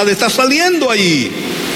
está saliendo ahí.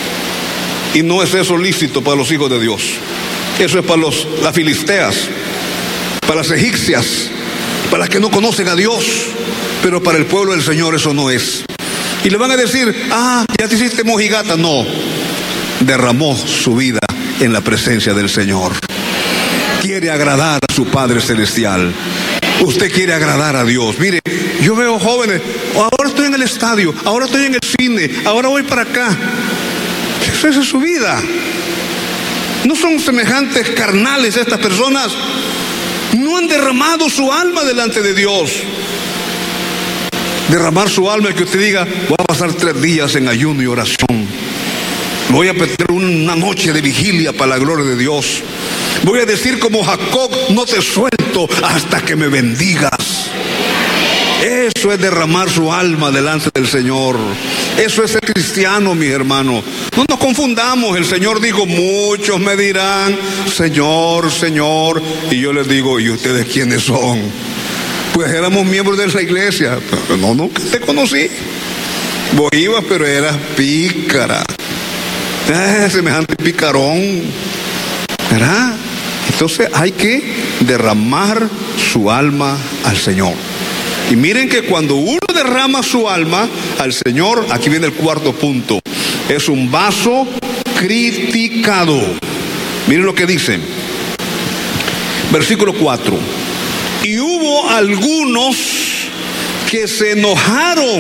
Y no es eso lícito para los hijos de Dios. Eso es para las filisteas, para las egipcias, para las que no conocen a Dios. Pero para el pueblo del Señor eso no es. Y le van a decir, ya te hiciste mojigata. No, derramó su vida en la presencia del Señor. Quiere agradar a su Padre Celestial. Usted quiere agradar a Dios. Mire, yo veo jóvenes, ahora estoy en el estadio, ahora estoy en el cine, ahora voy para acá. Esa es su vida. No son semejantes carnales estas personas. No han derramado su alma delante de Dios. Derramar su alma es que usted diga, voy a pasar 3 días en ayuno y oración. Voy a pedir una noche de vigilia para la gloria de Dios. Voy a decir como Jacob, no te suelto hasta que me bendigas. Eso es derramar su alma delante del Señor. Eso es ser cristiano, mis hermanos. No nos confundamos. El Señor dijo, muchos me dirán, Señor, Señor. Y yo les digo, ¿y ustedes quiénes son? Pues éramos miembros de la iglesia. Pero no, nunca te conocí. Vos ibas, pero eras pícara. Semejante picarón. ¿Verdad? Entonces hay que derramar su alma al Señor. Y miren que cuando uno derrama su alma al Señor, aquí viene el 4º punto, es un vaso criticado. Miren lo que dice, versículo 4. Y hubo algunos que se enojaron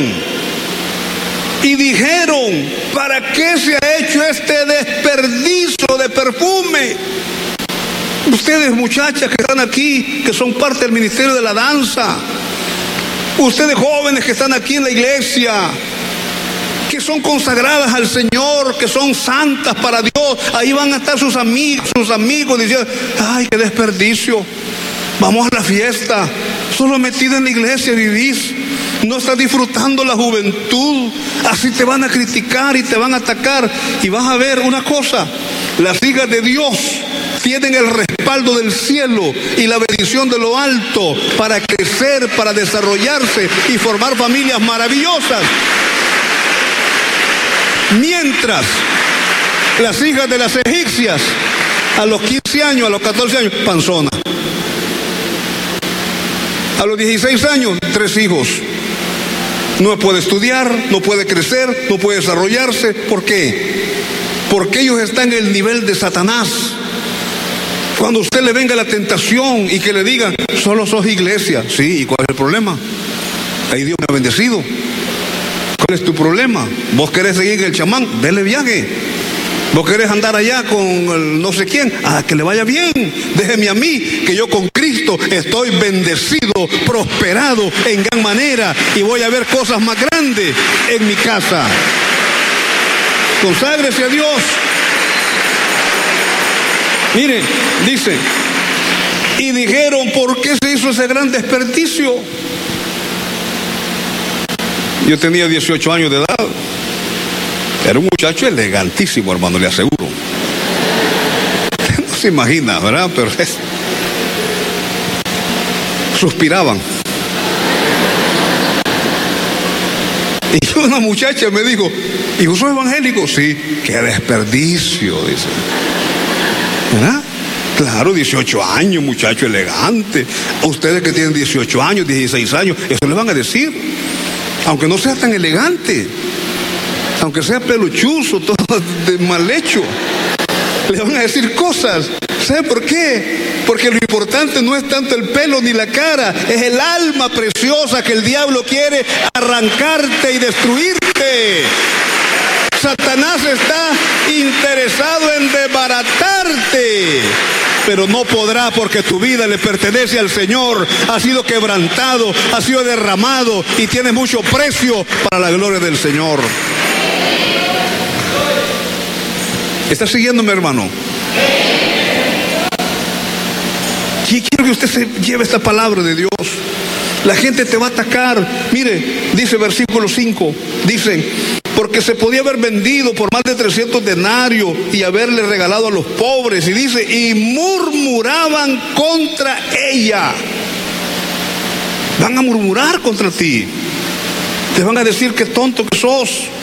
y dijeron, ¿para qué se ha hecho este desperdicio de perfume? Ustedes, muchachas que están aquí, que son parte del ministerio de la danza, ustedes jóvenes que están aquí en la iglesia, que son consagradas al Señor, que son santas para Dios, ahí van a estar sus amigos diciendo, ay, qué desperdicio, vamos a la fiesta, solo metida en la iglesia vivís, no estás disfrutando la juventud, así te van a criticar y te van a atacar. Y vas a ver una cosa, las hijas de Dios tienen el respaldo del cielo y la bendición de lo alto para crecer, para desarrollarse y formar familias maravillosas. Mientras las hijas de las egipcias a los 15 años, a los 14 años, panzona. A los 16 años, 3 hijos. No puede estudiar, no puede crecer, no puede desarrollarse. ¿Por qué? Porque ellos están en el nivel de Satanás. Cuando a usted le venga la tentación y que le digan, solo sos iglesia. Sí, ¿y cuál es el problema? Ahí Dios me ha bendecido. ¿Cuál es tu problema? ¿Vos querés seguir en el chamán? Dele viaje. ¿Vos querés andar allá con el no sé quién? Que le vaya bien. Déjeme a mí, que yo con Cristo estoy bendecido, prosperado en gran manera y voy a ver cosas más grandes en mi casa. Conságrese a Dios. Mire, dice, y dijeron, ¿por qué se hizo ese gran desperdicio? Yo tenía 18 años de edad. Era un muchacho elegantísimo, hermano, le aseguro. No se imagina, ¿verdad? Pero suspiraban. Y una muchacha me dijo, ¿y vos sos evangélico? Sí. Qué desperdicio, dice. ¿Verdad? Claro, 18 años, muchacho elegante. A ustedes que tienen 18 años, 16 años, eso les van a decir. Aunque no sea tan elegante, aunque sea peluchuzo, todo de mal hecho, le van a decir cosas. ¿Sabe por qué? Porque lo importante no es tanto el pelo ni la cara, es el alma preciosa que el diablo quiere arrancarte y destruirte. Satanás está interesado en desbaratarte, pero no podrá, porque tu vida le pertenece al Señor, ha sido quebrantado, ha sido derramado y tiene mucho precio para la gloria del Señor. ¿Está siguiéndome, hermano? Quiero que usted se lleve esta palabra de Dios. La gente te va a atacar. Mire, dice versículo 5, dice, porque se podía haber vendido por más de 300 denarios y haberle regalado a los pobres. Y dice, y murmuraban contra ella. Van a murmurar contra ti. Te van a decir qué tonto que sos.